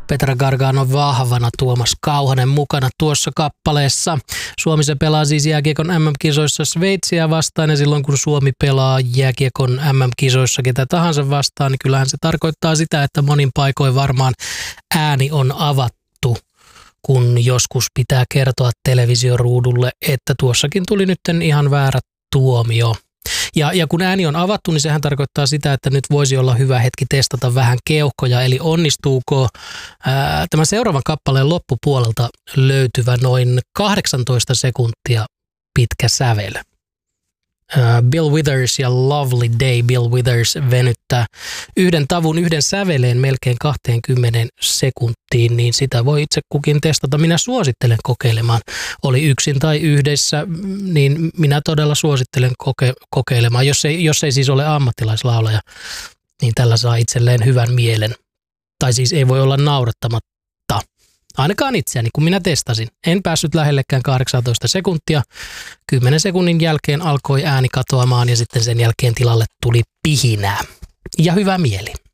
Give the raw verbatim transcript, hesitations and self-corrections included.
Petra Gargano vahvana, Tuomas Kauhanen mukana tuossa kappaleessa. Suomi se pelaa siis jääkiekon M M-kisoissa Sveitsiä vastaan, ja silloin kun Suomi pelaa jääkiekon M M-kisoissa ketä tahansa vastaan, niin kyllähän se tarkoittaa sitä, että monin paikoin varmaan ääni on avattu, kun joskus pitää kertoa televisioruudulle, että tuossakin tuli nyt ihan väärä tuomio. Ja, ja kun ääni on avattu, niin sehän tarkoittaa sitä, että nyt voisi olla hyvä hetki testata vähän keuhkoja, eli onnistuuko ää, tämän seuraavan kappaleen loppupuolelta löytyvä noin kahdeksantoista sekuntia pitkä sävel. Ää, Bill Withers ja Lovely Day. Bill Withers venyttää yhden tavun yhden säveleen melkein kaksikymmentä sekuntiin, niin sitä voi itse kukin testata. Minä suosittelen kokeilemaan. Oli yksin tai yhdessä, niin minä todella suosittelen koke- kokeilemaan. Jos ei, jos ei siis ole ammattilaislaulaja, niin tällä saa itselleen hyvän mielen. Tai siis ei voi olla naurattamatta. Ainakaan itseäni, kun minä testasin. En päässyt lähellekään kahdeksantoista sekuntia. kymmenen sekunnin jälkeen alkoi ääni katoamaan ja sitten sen jälkeen tilalle tuli pihinää. Ja hyvä mieli.